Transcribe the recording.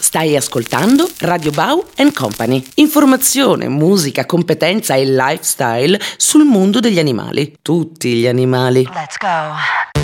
Stai ascoltando Radio Bau & Company. Informazione, musica, competenza e lifestyle sul mondo degli animali. Tutti gli animali. Let's go.